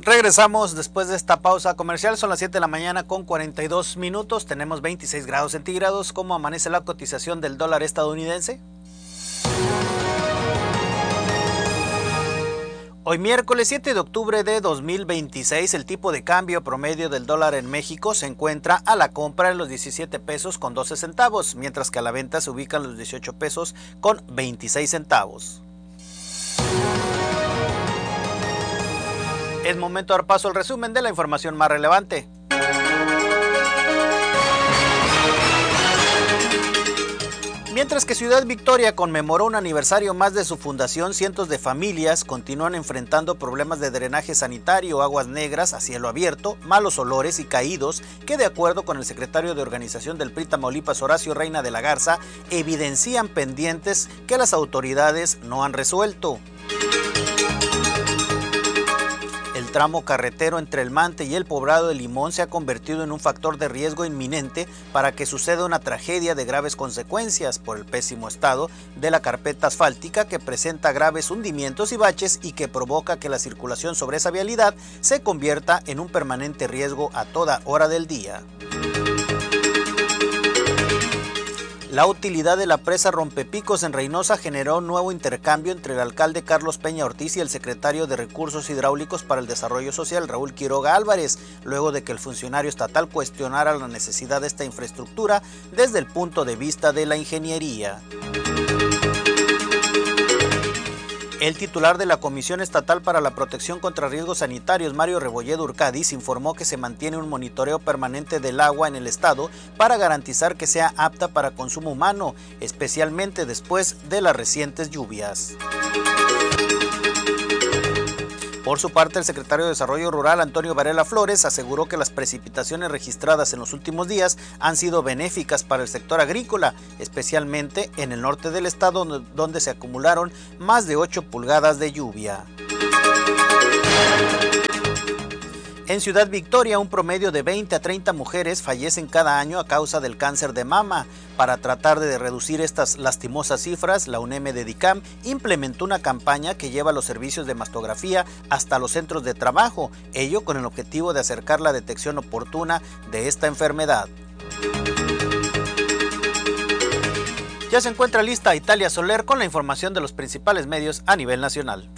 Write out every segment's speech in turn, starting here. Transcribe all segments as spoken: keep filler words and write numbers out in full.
Regresamos después de esta pausa comercial, son las siete de la mañana con cuarenta y dos minutos, tenemos veintiséis grados centígrados. ¿Cómo amanece la cotización del dólar estadounidense? Hoy miércoles siete de octubre de dos mil veintiséis, el tipo de cambio promedio del dólar en México se encuentra a la compra en los diecisiete pesos con doce centavos, mientras que a la venta se ubican los dieciocho pesos con veintiséis centavos. Es momento de dar paso al resumen de la información más relevante. Mientras que Ciudad Victoria conmemoró un aniversario más de su fundación, cientos de familias continúan enfrentando problemas de drenaje sanitario, aguas negras a cielo abierto, malos olores y caídos que, de acuerdo con el secretario de organización del P R I Tamaulipas, Horacio Reina de la Garza, evidencian pendientes que las autoridades no han resuelto. El tramo carretero entre el Mante y el Poblado de Limón se ha convertido en un factor de riesgo inminente para que suceda una tragedia de graves consecuencias por el pésimo estado de la carpeta asfáltica que presenta graves hundimientos y baches y que provoca que la circulación sobre esa vialidad se convierta en un permanente riesgo a toda hora del día. La utilidad de la presa Rompepicos en Reynosa generó un nuevo intercambio entre el alcalde Carlos Peña Ortiz y el secretario de Recursos Hidráulicos para el Desarrollo Social, Raúl Quiroga Álvarez, luego de que el funcionario estatal cuestionara la necesidad de esta infraestructura desde el punto de vista de la ingeniería. El titular de la Comisión Estatal para la Protección contra Riesgos Sanitarios, Mario Rebolledo Urcadiz, informó que se mantiene un monitoreo permanente del agua en el estado para garantizar que sea apta para consumo humano, especialmente después de las recientes lluvias. Por su parte, el secretario de Desarrollo Rural, Antonio Varela Flores, aseguró que las precipitaciones registradas en los últimos días han sido benéficas para el sector agrícola, especialmente en el norte del estado, donde se acumularon más de ocho pulgadas de lluvia. En Ciudad Victoria, un promedio de veinte a treinta mujeres fallecen cada año a causa del cáncer de mama. Para tratar de reducir estas lastimosas cifras, la UNEM de DICAM implementó una campaña que lleva los servicios de mastografía hasta los centros de trabajo, ello con el objetivo de acercar la detección oportuna de esta enfermedad. Ya se encuentra lista Italia Soler con la información de los principales medios a nivel nacional.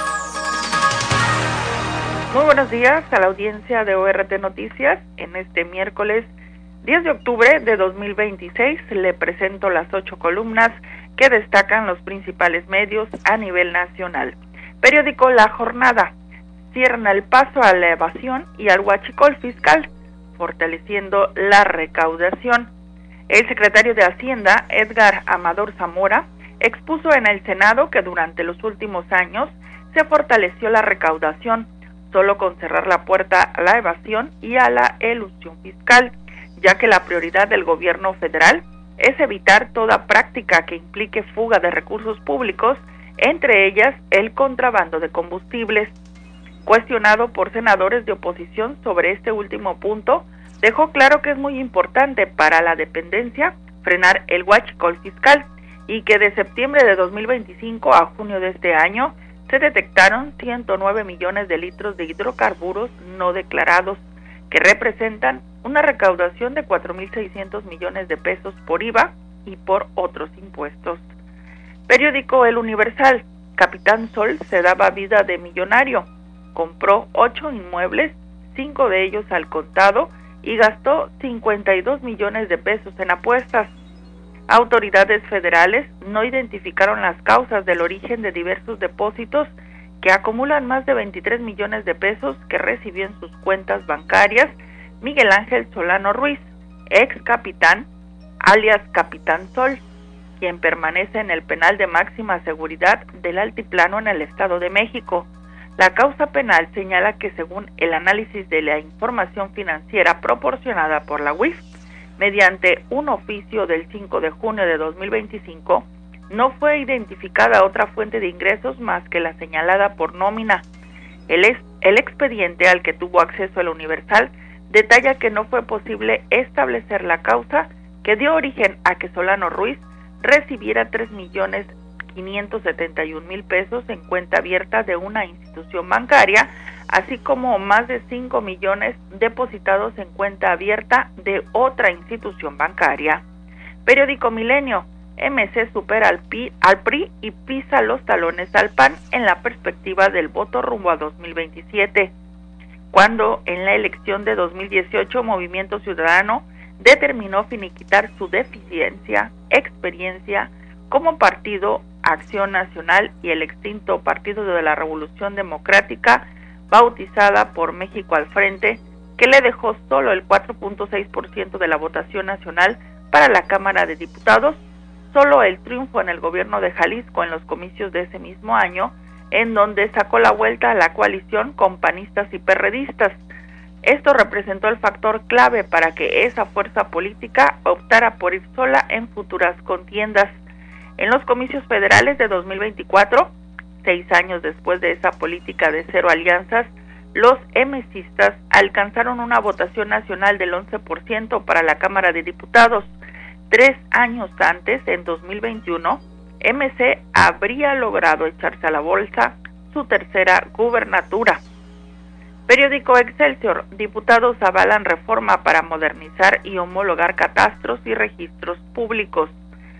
Muy buenos días a la audiencia de O R T Noticias. En este miércoles diez de octubre de dos mil veintiséis le presento las ocho columnas que destacan los principales medios a nivel nacional. Periódico La Jornada: cierran el paso a la evasión y al huachicol fiscal, fortaleciendo la recaudación. El secretario de Hacienda, Edgar Amador Zamora, expuso en el Senado que durante los últimos años se fortaleció la recaudación, solo con cerrar la puerta a la evasión y a la elusión fiscal, ya que la prioridad del gobierno federal es evitar toda práctica que implique fuga de recursos públicos, entre ellas el contrabando de combustibles. Cuestionado por senadores de oposición sobre este último punto, dejó claro que es muy importante para la dependencia frenar el huachicol fiscal y que de septiembre de dos mil veinticinco a junio de este año se detectaron ciento nueve millones de litros de hidrocarburos no declarados, que representan una recaudación de cuatro mil seiscientos millones de pesos por I V A y por otros impuestos. Periódico El Universal: Capitán Sol se daba vida de millonario, compró ocho inmuebles, cinco de ellos al contado, y gastó cincuenta y dos millones de pesos en apuestas. Autoridades federales no identificaron las causas del origen de diversos depósitos que acumulan más de veintitrés millones de pesos que recibió en sus cuentas bancarias Miguel Ángel Solano Ruiz, ex capitán, alias Capitán Sol, quien permanece en el penal de máxima seguridad del Altiplano en el Estado de México. La causa penal señala que, según el análisis de la información financiera proporcionada por la U I F, mediante un oficio del cinco de junio de dos mil veinticinco, no fue identificada otra fuente de ingresos más que la señalada por nómina. El, ex, el expediente al que tuvo acceso el Universal detalla que no fue posible establecer la causa que dio origen a que Solano Ruiz recibiera tres millones quinientos setenta y un mil pesos en cuenta abierta de una institución bancaria así como más de cinco millones depositados en cuenta abierta de otra institución bancaria. Periódico Milenio, M C supera al, P I, al P R I y pisa los talones al P A N en la perspectiva del voto rumbo a dos mil veintisiete, cuando en la elección de dos mil dieciocho Movimiento Ciudadano determinó finiquitar su deficiencia, experiencia como partido Acción Nacional y el extinto Partido de la Revolución Democrática, bautizada por México al Frente, que le dejó solo el cuatro punto seis por ciento de la votación nacional para la Cámara de Diputados, solo el triunfo en el gobierno de Jalisco en los comicios de ese mismo año, en donde sacó la vuelta a la coalición con panistas y perredistas. Esto representó el factor clave para que esa fuerza política optara por ir sola en futuras contiendas. En los comicios federales de dos mil veinticuatro, seis años después de esa política de cero alianzas, los emesistas alcanzaron una votación nacional del once por ciento para la Cámara de Diputados. Tres años antes, en dos mil veintiuno, M C habría logrado echarse a la bolsa su tercera gubernatura. Periódico Excelsior, diputados avalan reforma para modernizar y homologar catastros y registros públicos.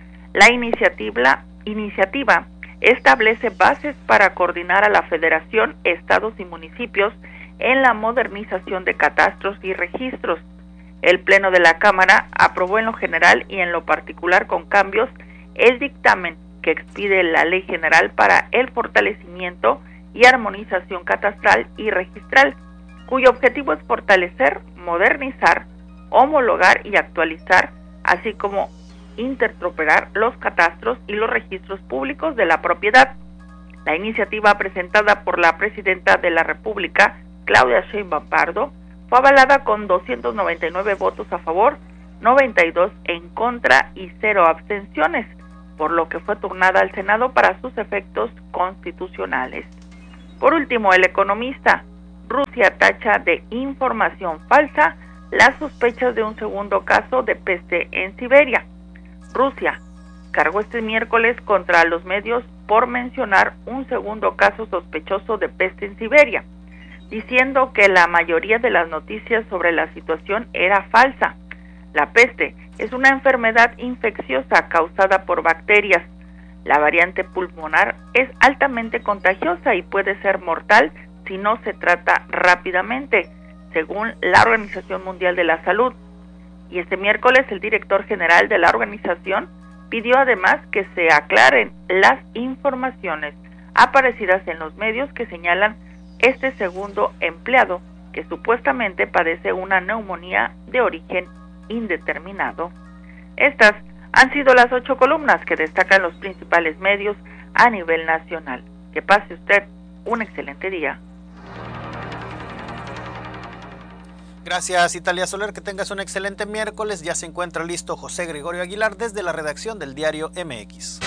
La iniciativa, iniciativa establece bases para coordinar a la Federación, estados y municipios en la modernización de catastros y registros. El Pleno de la Cámara aprobó en lo general y en lo particular con cambios el dictamen que expide la Ley General para el fortalecimiento y armonización catastral y registral, cuyo objetivo es fortalecer, modernizar, homologar y actualizar, así como interoperar los catastros y los registros públicos de la propiedad. La iniciativa presentada por la Presidenta de la República, Claudia Sheinbaum Pardo, fue avalada con doscientos noventa y nueve votos a favor, noventa y dos en contra y cero abstenciones, por lo que fue turnada al Senado para sus efectos constitucionales. Por último, El Economista, Rusia tacha de información falsa las sospechas de un segundo caso de peste en Siberia. Rusia cargó este miércoles contra los medios por mencionar un segundo caso sospechoso de peste en Siberia, diciendo que la mayoría de las noticias sobre la situación era falsa. La peste es una enfermedad infecciosa causada por bacterias. La variante pulmonar es altamente contagiosa y puede ser mortal si no se trata rápidamente, según la Organización Mundial de la Salud. Y este miércoles el director general de la organización pidió además que se aclaren las informaciones aparecidas en los medios que señalan este segundo empleado que supuestamente padece una neumonía de origen indeterminado. Estas han sido las ocho columnas que destacan los principales medios a nivel nacional. Que pase usted un excelente día. Gracias, Italia Soler, que tengas un excelente miércoles. Ya se encuentra listo José Gregorio Aguilar desde la redacción del Diario M X.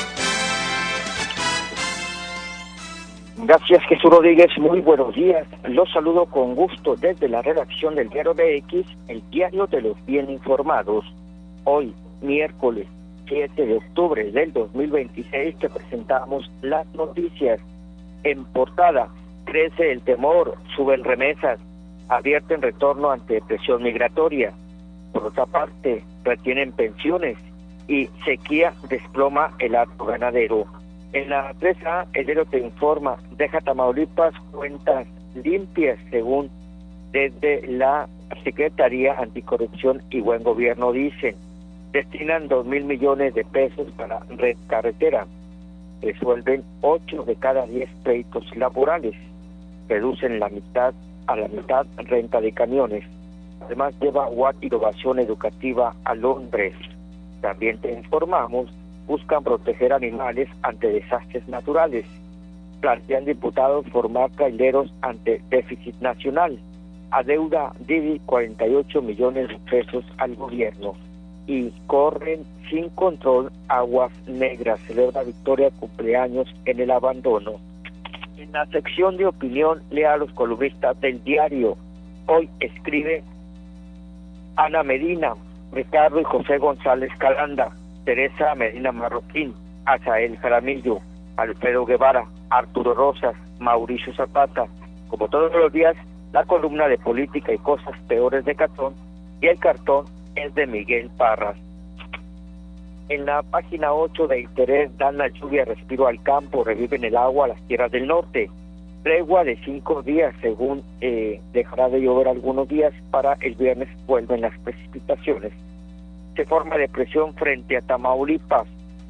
Gracias, Jesús Rodríguez, muy buenos días. Los saludo con gusto desde la redacción del Diario M X, el diario de los bien informados. Hoy, miércoles siete de octubre del dos mil veintiséis, te presentamos las noticias. En portada, crece el temor, suben remesas, advierten retorno ante presión migratoria. Por otra parte, retienen pensiones y sequía desploma el hato ganadero. En la presa, el diario te informa, deja Tamaulipas cuentas limpias, según desde la Secretaría Anticorrupción y Buen Gobierno dicen. Destinan dos mil millones de pesos para red carretera. Resuelven ocho de cada diez pleitos laborales. Reducen la mitad a la mitad renta de camiones. Además lleva U A T innovación educativa a Londres. También te informamos, buscan proteger animales ante desastres naturales. Plantean diputados formar traileros ante déficit nacional. Adeuda Didi cuarenta y ocho millones de pesos al gobierno. Y corren sin control aguas negras. Celebra Victoria cumpleaños en el abandono. En la sección de opinión, lea a los columnistas del diario. Hoy escribe Ana Medina, Ricardo y José González Calanda, Teresa Medina Marroquín, Azael Jaramillo, Alfredo Guevara, Arturo Rosas, Mauricio Zapata, Como todos los días, la columna de política y cosas peores de Catón, y el cartón es de Miguel Parras. En la página ocho de Interés, dan la lluvia respiro al campo, reviven el agua a las tierras del norte. Tregua de cinco días, según eh, dejará de llover algunos días, para el viernes vuelven las precipitaciones. Se forma depresión frente a Tamaulipas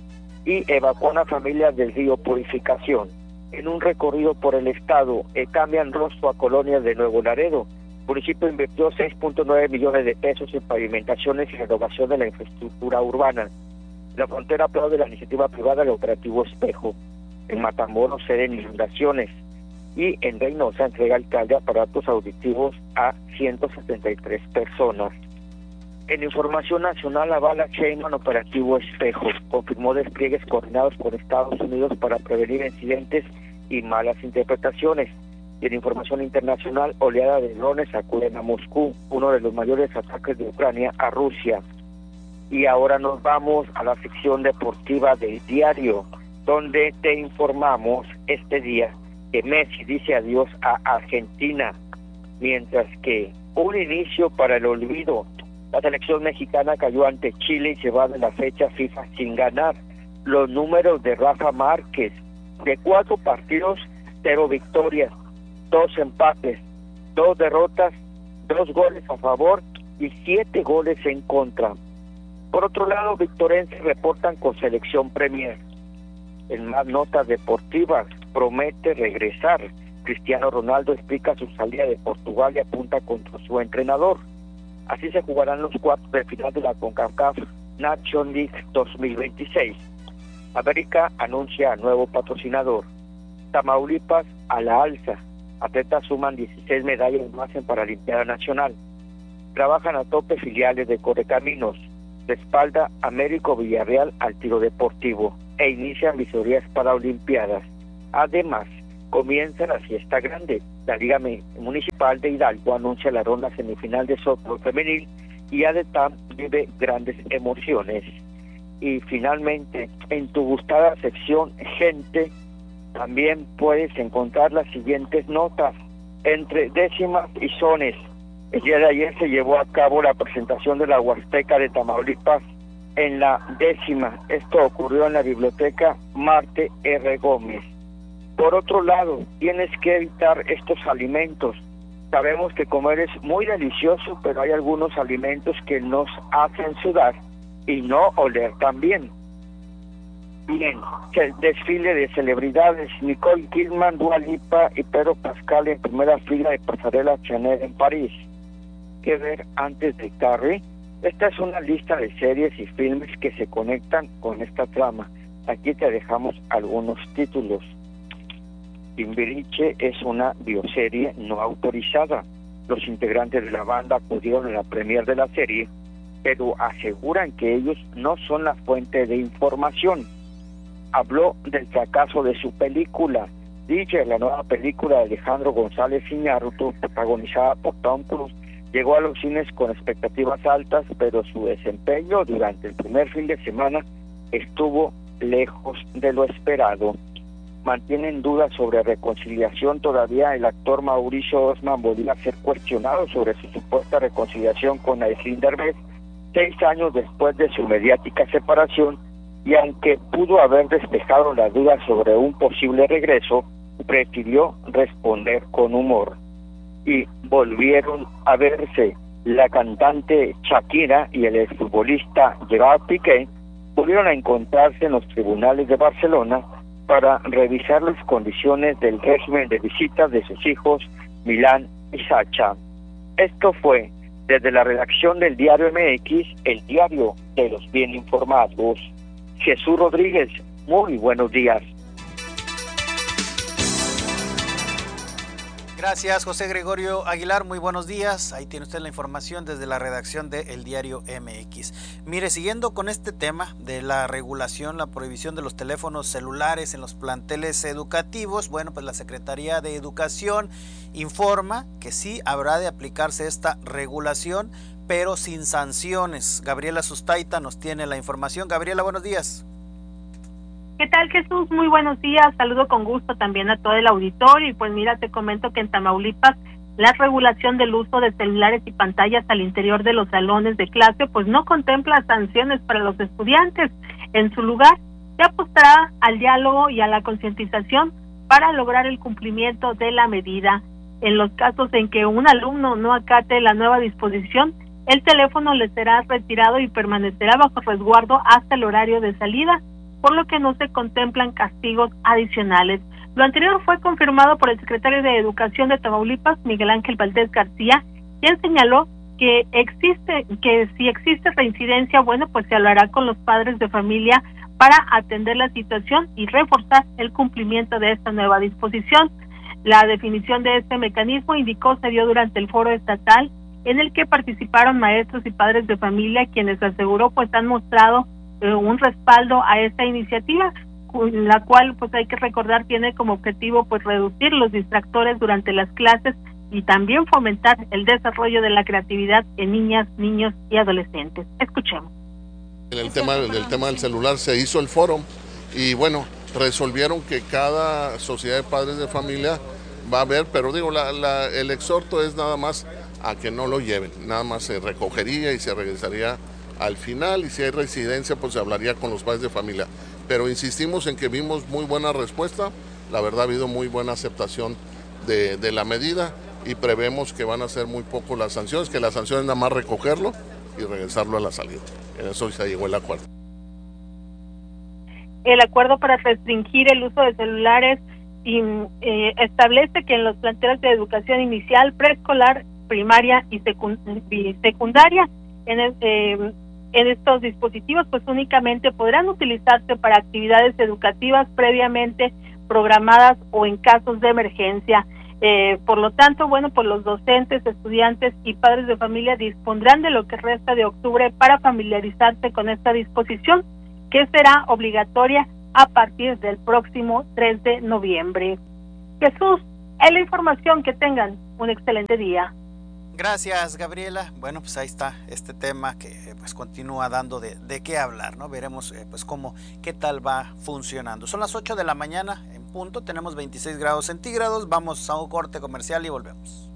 y evacúan a familias del río Purificación. En un recorrido por el estado, eh, cambian rostro a colonias de Nuevo Laredo. El municipio invirtió seis punto nueve millones de pesos en pavimentaciones y renovación de la infraestructura urbana. La frontera aplaude la iniciativa privada del operativo Espejo. En Matamoros ceden inundaciones. Y en Reynosa entrega alcalde aparatos auditivos a ciento setenta y tres personas. En información nacional, avala Sheinbaum operativo Espejo. Confirmó despliegues coordinados con Estados Unidos para prevenir incidentes y malas interpretaciones. Y en información internacional, oleada de drones acuden a Moscú, uno de los mayores ataques de Ucrania a Rusia. Y ahora nos vamos a la sección deportiva del diario, donde te informamos este día que Messi dice adiós a Argentina, mientras que un inicio para el olvido. La selección mexicana cayó ante Chile y se va de la fecha FIFA sin ganar. Los números de Rafa Márquez, de cuatro partidos, cero victorias, dos empates, dos derrotas, dos goles a favor y siete goles en contra. Por otro lado, victorenses reportan con selección Premier. En más notas deportivas, promete regresar. Cristiano Ronaldo explica su salida de Portugal y apunta contra su entrenador. Así se jugarán los cuartos de final de la CONCACAF Nation League dos mil veintiséis. América anuncia nuevo patrocinador. Tamaulipas a la alza. Atletas suman dieciséis medallas más en Paralimpiada Nacional. Trabajan a tope filiales de Correcaminos. Respalda Américo Villarreal al tiro deportivo e inician visorías para Olimpiadas. Además, comienza la fiesta grande. La Liga Municipal de Hidalgo anuncia la ronda semifinal de softball femenil y ADETAM vive grandes emociones. Y finalmente, en tu gustada sección Gente, también puedes encontrar las siguientes notas. Entre décimas y sones, el día de ayer se llevó a cabo la presentación de la Huasteca de Tamaulipas en la décima. Esto ocurrió en la biblioteca Marte R. Gómez. Por otro lado, tienes que evitar estos alimentos. Sabemos que comer es muy delicioso, pero hay algunos alimentos que nos hacen sudar y no oler tan bien. Bien, el desfile de celebridades, Nicole Kidman, Dua Lipa y Pedro Pascal en primera fila de pasarela Chanel en París. ¿Qué ver antes de Carrie? Esta es una lista de series y filmes que se conectan con esta trama. Aquí te dejamos algunos títulos. Timbiriche es una bioserie no autorizada. Los integrantes de la banda acudieron a la premier de la serie, pero aseguran que ellos no son la fuente de información. Habló del fracaso de su película. Dice, la nueva película de Alejandro González Iñárritu, protagonizada por Tom Cruise, llegó a los cines con expectativas altas, pero su desempeño durante el primer fin de semana estuvo lejos de lo esperado. Mantienen dudas sobre reconciliación todavía. El actor Mauricio Osman volvió a ser cuestionado sobre su supuesta reconciliación con Aislinn Derbez seis años después de su mediática separación, y aunque pudo haber despejado la duda sobre un posible regreso, prefirió responder con humor. Y volvieron a verse. La cantante Shakira y el exfutbolista Gerard Piqué volvieron a encontrarse en los tribunales de Barcelona para revisar las condiciones del régimen de visitas de sus hijos Milán y Sacha. Esto fue desde la redacción del Diario M X, el diario de los bien informados. Jesús Rodríguez, muy buenos días. Gracias, José Gregorio Aguilar, muy buenos días. Ahí tiene usted la información desde la redacción de El Diario M X. Mire, siguiendo con este tema de la regulación, la prohibición de los teléfonos celulares en los planteles educativos, bueno, pues la Secretaría de Educación informa que sí habrá de aplicarse esta regulación, pero sin sanciones. Gabriela Sustaita nos tiene la información. Gabriela, buenos días. ¿Qué tal, Jesús? Muy buenos días, saludo con gusto también a todo el auditorio. Y pues mira, te comento que en Tamaulipas la regulación del uso de celulares y pantallas al interior de los salones de clase pues no contempla sanciones para los estudiantes. En su lugar, se apostará al diálogo y a la concientización para lograr el cumplimiento de la medida. En los casos en que un alumno no acate la nueva disposición, el teléfono le será retirado y permanecerá bajo resguardo hasta el horario de salida, por lo que no se contemplan castigos adicionales. Lo anterior fue confirmado por el secretario de Educación de Tamaulipas, Miguel Ángel Valdés García, quien señaló que existe, que si existe reincidencia, bueno, pues se hablará con los padres de familia para atender la situación y reforzar el cumplimiento de esta nueva disposición. La definición de este mecanismo, indicó, se dio durante el foro estatal en el que participaron maestros y padres de familia, quienes aseguró pues han mostrado eh, un respaldo a esta iniciativa, la cual pues hay que recordar tiene como objetivo pues reducir los distractores durante las clases y también fomentar el desarrollo de la creatividad en niñas, niños y adolescentes. Escuchemos. En el tema del tema del celular se hizo el foro y bueno, resolvieron que cada sociedad de padres de familia va a ver, pero digo, la, la, el exhorto es nada más a que no lo lleven, nada más se recogería y se regresaría al final, y si hay residencia pues se hablaría con los padres de familia, pero insistimos en que vimos muy buena respuesta, la verdad ha habido muy buena aceptación de, de la medida y prevemos que van a ser muy poco las sanciones, que las sanciones nada más recogerlo y regresarlo a la salida. En eso se llegó el acuerdo. El acuerdo para restringir el uso de celulares y, eh, establece que en los planteles de educación inicial, preescolar, primaria y, secund y secundaria, en, el, eh, en estos dispositivos pues únicamente podrán utilizarse para actividades educativas previamente programadas o en casos de emergencia. Eh, por lo tanto, bueno, pues los docentes, estudiantes y padres de familia dispondrán de lo que resta de octubre para familiarizarse con esta disposición, que será obligatoria a partir del próximo tres de noviembre. Jesús, es la información, que tengan un excelente día. Gracias, Gabriela. Bueno, pues ahí está este tema que pues continúa dando de, de qué hablar, ¿no? Veremos eh, pues cómo, qué tal va funcionando. Son las ocho de la mañana en punto, tenemos veintiséis grados centígrados, vamos a un corte comercial y volvemos.